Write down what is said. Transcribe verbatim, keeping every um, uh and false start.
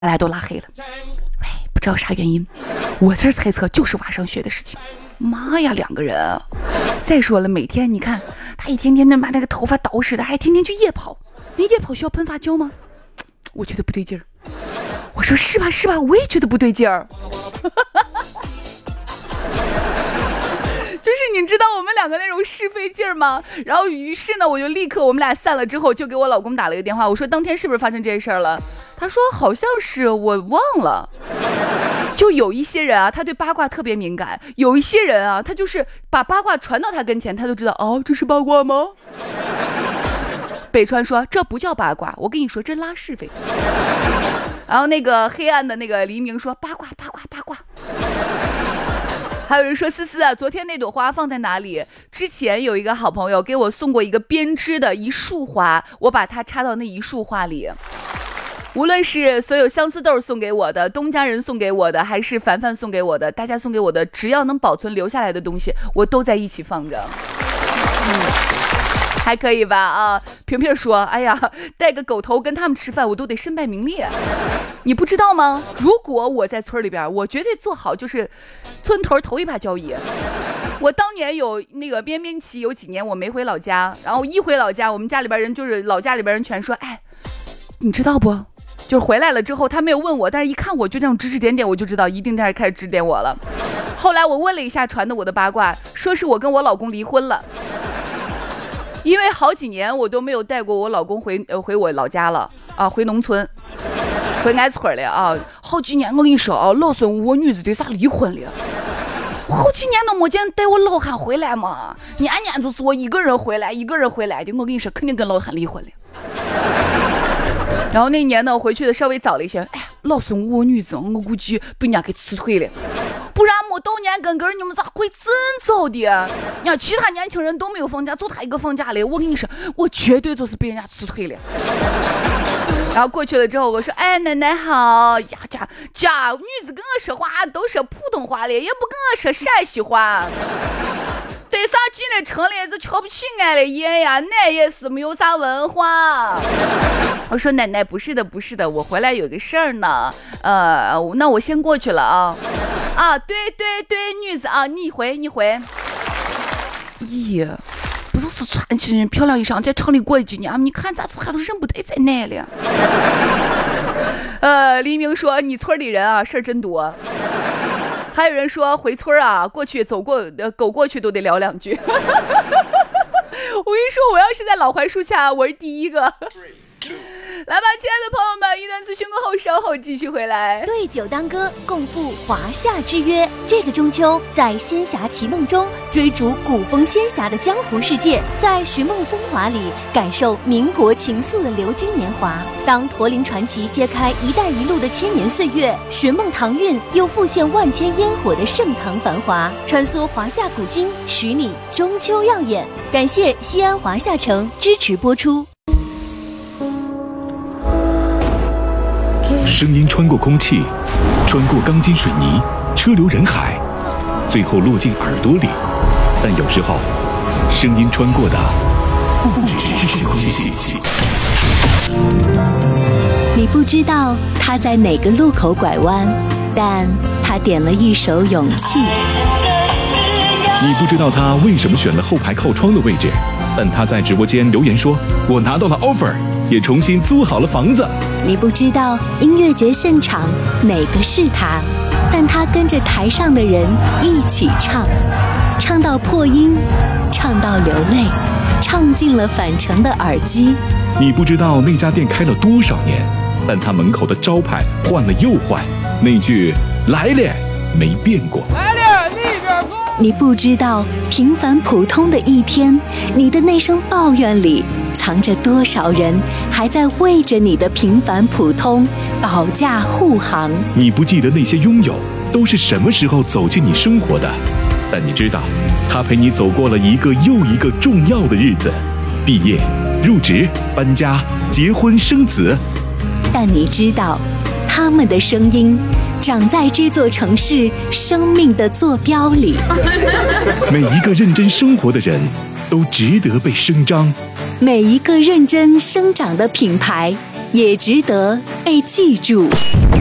来都拉黑了。哎，不知道啥原因，我这猜测就是娃上学的事情。妈呀，两个人！再说了，每天你看他一天天的把那个头发捯饬的，还天天去夜跑。你夜跑需要喷发胶吗？我觉得不对劲儿。我说是吧是吧，我也觉得不对劲儿。就是你知道我们两个那种是非劲儿吗？然后于是呢，我就立刻我们俩散了之后，就给我老公打了一个电话，我说当天是不是发生这些事儿了？他说好像是，我忘了。就有一些人啊，他对八卦特别敏感；有一些人啊，他就是把八卦传到他跟前，他就知道哦，这是八卦吗？北川说这不叫八卦，我跟你说这拉是非。然后那个黑暗的那个黎明说八卦八卦八卦。还有人说思思啊，昨天那朵花放在哪里？之前有一个好朋友给我送过一个编织的一束花，我把它插到那一束花里。无论是所有相思豆送给我的，东家人送给我的，还是凡凡送给我的，大家送给我的，只要能保存留下来的东西，我都在一起放着。嗯，还可以吧？啊，萍萍说，哎呀，带个狗头跟他们吃饭，我都得身败名裂。你不知道吗？如果我在村里边，我绝对做好就是村头头一把交椅。我当年有那个边边期，有几年我没回老家，然后一回老家，我们家里边人就是老家里边人全说，哎，你知道不？就是回来了之后，他没有问我，但是一看我就这样指指点点，我就知道一定在开始指点我了。后来我问了一下传的我的八卦，说是我跟我老公离婚了。因为好几年我都没有带过我老公回呃回我老家了啊，回农村，回俺村了啊。好几年我跟你说啊，老孙我女子对啥离婚了？我好几年都没见带我老汉回来嘛，年年就是我一个人回来，一个人回来的。我跟你说，肯定跟老汉离婚了。然后那年呢，我回去的稍微早了一些。哎，老孙我女子，我估计被人家给辞退了。不然没到年根根，你们咋会真早的？你看其他年轻人都没有放假，就他一个放假了。我跟你说，我绝对就是被人家辞退了。然后过去了之后，我说：“哎，奶奶好呀，这这女子跟我说话都说普通话了，也不跟我说陕西话。对啥进来城里就瞧不起俺了爷呀，奶也是没有啥文化。”我说：“奶奶不是的，不是的，我回来有个事儿呢。呃，那我先过去了啊。啊，对对对，女子啊，你回你回。咦。”不就是穿起漂亮衣裳在城里过几年，你看咋他都认不得在哪了。呃，黎明说你村里人啊事儿真多。还有人说回村啊过去走过、呃、狗过去都得聊两句。我跟你说，我要是在老槐树下，我是第一个。来吧，亲爱的朋友们，一段咨询过后，稍后继续回来。 对酒当歌，共赴华夏之约。这个中秋，在仙侠奇梦中追逐古风仙侠的江湖世界，在寻梦风华里感受民国情愫的流金年华。当驼铃传奇揭开“一带一路”的千年岁月，寻梦唐韵又复现万千烟火的盛唐繁华，穿梭华夏古今，许你中秋耀眼。感谢西安华夏城支持播出。 声音穿过空气，穿过钢筋水泥，车流人海，最后落进耳朵里。但有时候，声音穿过的不只是空气。 你不知道他在哪个路口拐弯，但他点了一首勇气。 你不知道他为什么选了后排靠窗的位置，但他在直播间留言说：“我拿到了 offer。”也重新租好了房子。 你不知道音乐节现场哪个是他，但他跟着台上的人一起唱，唱到破音，唱到流泪，唱进了返程的耳机。 你不知道那家店开了多少年，但他门口的招牌换了又换，那句来了没变过。 来了，那边坐。 你不知道平凡普通的一天，你的那声抱怨里藏着多少人还在为着你的平凡普通保驾护航。 你不记得那些拥有都是什么时候走进你生活的，但你知道他陪你走过了一个又一个重要的日子，毕业、入职、搬家、结婚、生子。 但你知道他们的声音长在这座城市生命的坐标里。 每一个认真生活的人都值得被声张， 每一个认真生长的品牌也值得被记住。